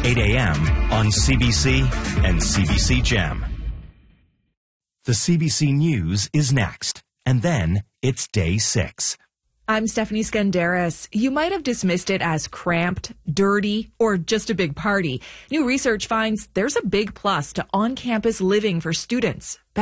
8 a.m. on CBC and CBC Gem. The CBC News is next, and then it's Day 6. I'm Stephanie Skandaris. You might have dismissed it as cramped, dirty, or just a big party. New research finds there's a big plus to on-campus living for students.